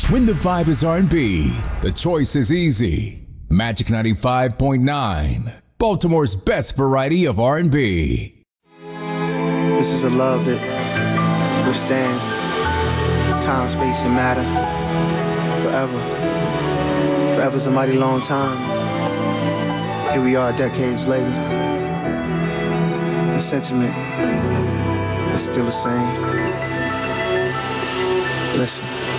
When the vibe is R&B, the choice is easy. Magic 95.9, Baltimore's best variety of R&B. This is a love that withstands time, space, and matter forever. Forever's a mighty long time. Here we are decades later. The sentiment is still the same. Listen.